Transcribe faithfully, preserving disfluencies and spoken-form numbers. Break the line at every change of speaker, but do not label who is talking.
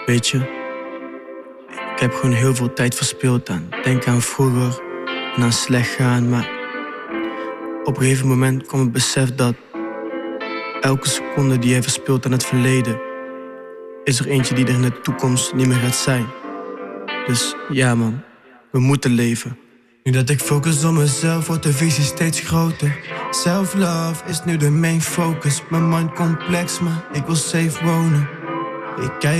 Weet je, ik heb gewoon heel veel tijd verspild aan denken aan vroeger en aan slecht gaan. Maar op een gegeven moment kwam het besef dat elke seconde die jij verspilt aan het verleden, is er eentje die er in de toekomst niet meer gaat zijn. Dus ja man, we moeten leven. Nu dat ik focus op mezelf, wordt de visie steeds groter. Self-love is nu de main focus. Mijn mind complex, maar ik wil safe wonen. Ik kijk